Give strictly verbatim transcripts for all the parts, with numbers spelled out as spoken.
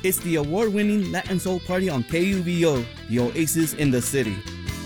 It's the award-winning Latin Soul Party on K U V O, the oasis in the city.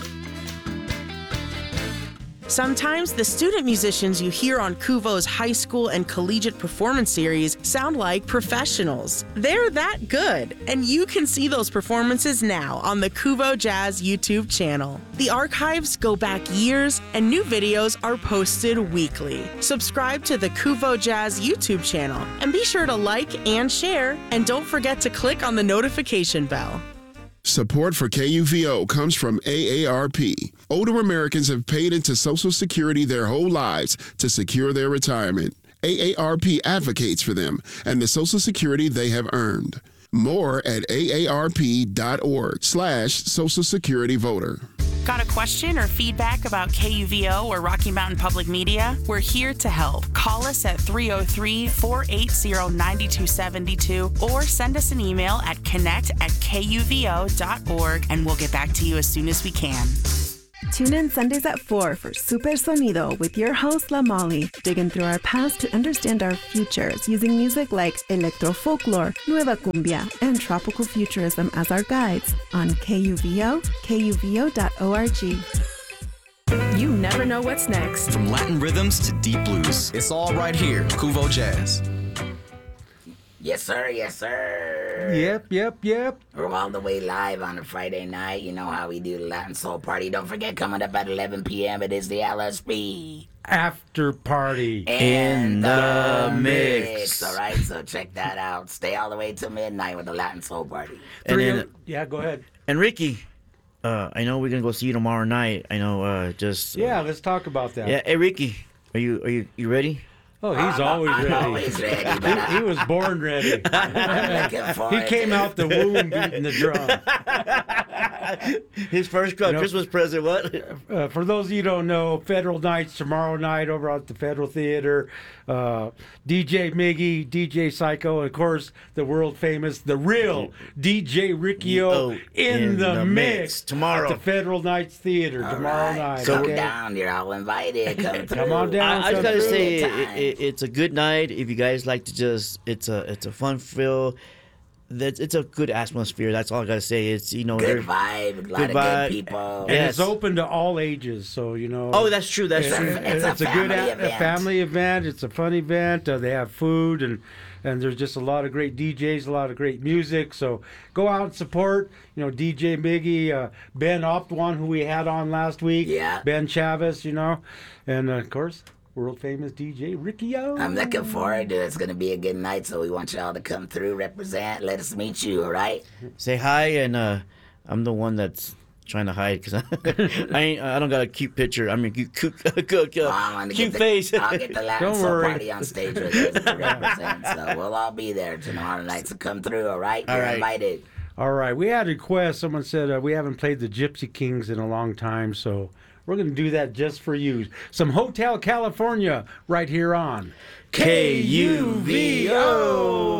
Sometimes the student musicians you hear on Kuvo's high school and collegiate performance series sound like professionals. They're that good, and you can see those performances now on the Kuvo Jazz YouTube channel. The archives go back years, and new videos are posted weekly. Subscribe to the Kuvo Jazz YouTube channel, and be sure to like and share, and don't forget to click on the notification bell. Support for K U V O comes from A A R P. Older Americans have paid into Social Security their whole lives to secure their retirement. A A R P advocates for them and the Social Security they have earned. More at aarp.org slash Social Security voter. Got a question or feedback about K U V O or Rocky Mountain Public Media? We're here to help. Call us at three oh three, four eight zero, nine two seven two or send us an email at connect at kuvo dot org and we'll get back to you as soon as we can. Tune in Sundays at four for Super Sonido with your host, La Molly, digging through our past to understand our futures using music like electro folklore, nueva cumbia, and tropical futurism as our guides on K U V O, K U V O dot org. You never know what's next. From Latin rhythms to deep blues, it's all right here, Kuvo Jazz. Yes, sir. Yes, sir. Yep, yep, yep. We're all the way live on a Friday night. You know how we do the Latin Soul Party. Don't forget, coming up at eleven p.m., it is the L S P After Party. In the mix. mix. All right, so check that out. Stay all the way till midnight with the Latin Soul Party. And then, yeah, go ahead. And Ricky, uh, I know we're going to go see you tomorrow night. I know, uh, just... Uh, yeah, let's talk about that. Yeah, hey, Ricky, are you are you, you ready? Oh, he's I'm, always I'm ready. always ready. he, he was born ready. He came out the womb beating the drum. His first uh, you know, Christmas present, what? Uh, for those of you who don't know, Federal Nights tomorrow night over at the Federal Theater. Uh, D J Miggy, D J Psycho, and of course the world famous, the real D J Ricky O oh, in, in the, the mix, mix tomorrow at the Federal Nights Theater all tomorrow right. night. So okay? Come down, you're all invited. Come, come on down. I, I just gotta through. say, it, it, it's a good night. If you guys like to just, it's a it's a fun feel. That's it's a good atmosphere. That's all I gotta say. It's you know good vibe, a lot good of vibe. good people, and yes. it's open to all ages. So you know. Oh, that's true. That's it's true. A, it's, it's a, a good event. a family event. It's a fun event. Uh, they have food and and there's just a lot of great D Js, a lot of great music. So go out and support. You know, D J Miggy, uh, Ben Optwan, who we had on last week. Yeah. Ben Chavez. You know, and uh, of course. World famous D J Ricky O. I'm looking forward to it. It's going to be a good night, so we want y'all to come through, represent, let us meet you, all right? Say hi, and uh, I'm the one that's trying to hide because I, I ain't, I don't got a cute picture. I mean, cute, cute, cute, well, cute the, face. I'll get the Latin Don't Soul worry. Party on stage with us to represent, so we'll all be there tomorrow night, so come through, all right? All You're right. invited. All right. We had a request. Someone said uh, we haven't played the Gypsy Kings in a long time, so we're going to do that just for you. Some Hotel California right here on K U V O.